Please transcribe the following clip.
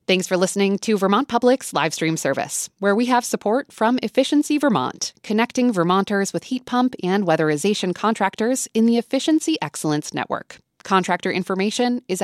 Thanks for listening to Vermont Public's live stream service, where we have support from Efficiency Vermont, connecting Vermonters with heat pump and weatherization contractors in the Efficiency Excellence Network. Contractor information is